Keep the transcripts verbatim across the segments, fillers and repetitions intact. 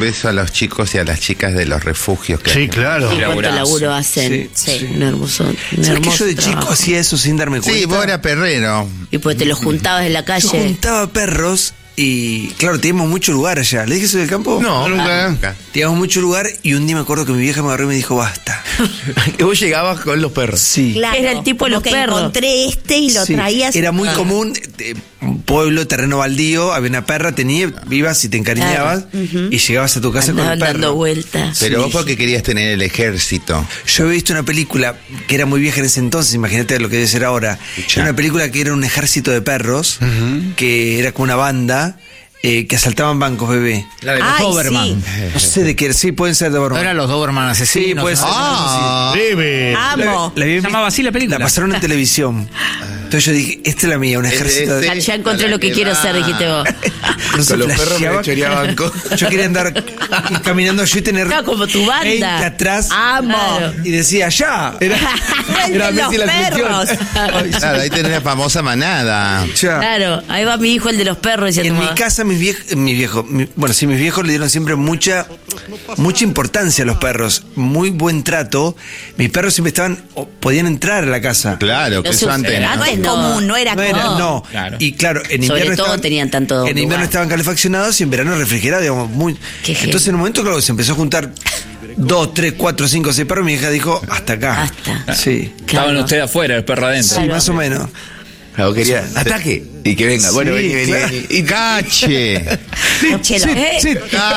beso a los chicos y a las chicas de los refugios. Que Sí, claro. Y cuánto laburo hacen. Sí, Sí, sí. un hermoso. Un ¿Sabes que hermoso yo de chico trabajo. hacía eso sin darme cuenta? Sí, vos eras perrero. Y pues te los juntabas en la Yo calle. juntaba perros y, claro, teníamos mucho lugar allá. ¿Le dije eso del campo? No, nunca. Teníamos mucho lugar y un día me acuerdo que mi vieja me agarró y me dijo, basta. Y vos llegabas con los perros. Sí. Claro, Era el tipo de como los que perros. encontré este y lo Sí, traías. Era muy común, eh, un pueblo, terreno baldío, había una perra, tenía, ibas y te encariñabas y llegabas a tu casa Andaban con el dando perro. vueltas. Pero Sí. vos porque querías tener el ejército. Yo había visto una película que era muy vieja en ese entonces, imagínate lo que debe ser ahora. Escuchá. Era una película que era un ejército de perros, que era como una banda, eh, que asaltaban bancos, bebé. La de los Ay, Doberman. sí. No sé de qué, sí, pueden ser de ¿No Doberman. eran los Doberman asesinos? Sí, puede ser. Ah, Breve. Amo. La, vi- Se llamaba así la película. La pasaron en televisión. Entonces yo dije, esta es la mía, un ejército de Ese- Ya encontré lo que quiero ser, dijiste vos. No se Con los perros me flasheaba. choreaban con- Yo quería andar caminando yo y tener Claro, como tu banda. veinte atrás Amo. Claro. y decía, ya. Era, El era de los Messi la perros. selección. Claro, ahí tenés la famosa manada. Ya. Claro, ahí va mi hijo, el de los perros, diciendo. En mi casa, mis viejos, mis viejos, mi- bueno, sí, mis viejos le dieron siempre mucha, mucha importancia a los perros, muy buen trato. Mis perros siempre estaban, o podían entrar a la casa. Claro, que Los eso antes. superan. No es No. común, no era No era, común. no. Claro. Y claro, en Sobre invierno todo estaban, tenían tanto en invierno lugar. estaban calefaccionados y en verano refrigerados, digamos, muy. Qué genio. Entonces en un momento, claro, se empezó a juntar dos, tres, cuatro, cinco, seis perros. Mi hija dijo, hasta acá. Hasta. Sí. Estaban Claro. ustedes afuera, el perro adentro. Sí, más o menos. Claro, quería ataque y que venga. Bueno, Sí, vení, vení, claro. vení. Y cache. Chelo. ¿Eh? Sí.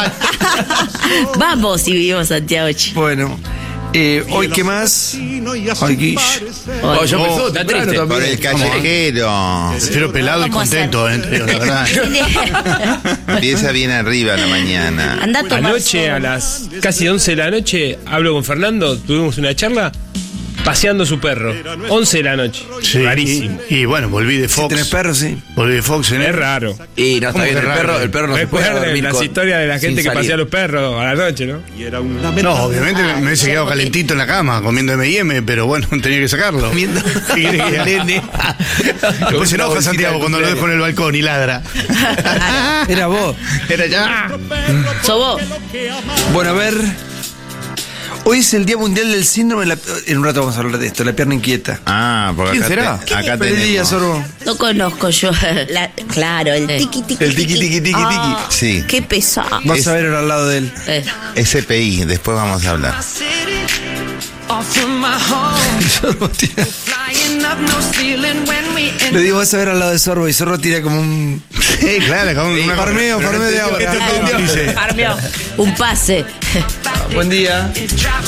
Vamos si vivimos Santiago. che. Bueno, eh, hoy qué más. Ay, Guish. Oh, yo pensó, está claro, triste. Por el callejero. Pero pelado y Vamos a contento, eh, te digo, la verdad. Empieza bien arriba la mañana. Anda a tomar Anoche sol. a las casi once de la noche hablo con Fernando, tuvimos una charla paseando su perro. once de la noche. Sí, Rarísimo. Y, y bueno, volví de Si Fox. tenés perros, sí. Volví de Fox en Es él. raro. Y no está ¿Cómo bien, que el raro? perro, el perro no se puede Recuerden dormir las con- historias de la gente sin que salir. pasea a los perros a la noche, ¿no? No, obviamente me hubiese quedado calentito en la cama comiendo eme y eme, pero bueno, tenía que sacarlo. Comiendo. ¿Qué querés que haga? Nene. Después se enoja Una Santiago cuando lo dejo en el balcón y ladra. Era vos. Era ya. Sos vos. Bueno, a ver. Hoy es el Día Mundial del Síndrome de la... En un rato vamos a hablar de esto, la pierna inquieta. Ah, porque ¿Quién acá, será? te- acá Feliz día, tenemos. Sorbo. No conozco yo. La- claro, el Eh. tiqui tiqui. El tiqui, tiqui, tiqui, Ah, Sí. Qué pesado. Vas Es- a ver al lado de él. Eh, S P I, después vamos a hablar. Sorbo tira- Le digo, vas a ver al lado de Sorbo y Sorbo tira como un... Sí, claro, con una Farmeo, farmeo de agua. Esto entendió. Dice, un pase. Buen día.